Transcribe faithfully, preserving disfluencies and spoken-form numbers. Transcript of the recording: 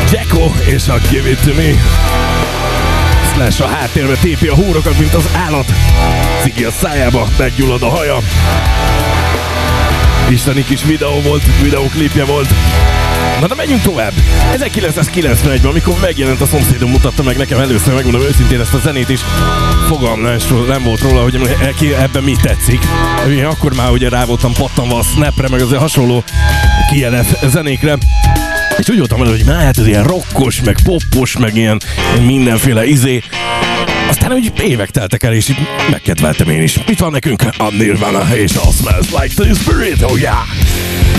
Jacko és a Give It To Me. Slash a háttérbe tépi a húrokat, mint az állat. Cigi a szájába, meggyullad a haja. Isteni kis videó volt, videóklipje volt. Na de menjünk tovább. ezerkilencszázkilencvenegyben, amikor megjelent, a szomszédom mutatta meg nekem először, megmondom őszintén, ezt a zenét is. Fogalmam nem volt róla, hogy ebben mi tetszik. Én akkor már ugye rá voltam pattanva a Snapre, meg azért hasonló kijelent zenékre. És úgy voltam vele, hogy már hát ez ilyen rockos, meg poppos, meg ilyen mindenféle izé. Aztán úgy évek teltek el, és megkedveltem én is. Itt van nekünk a Nirvana és a Smells Like Teen Spirit, oh yeah!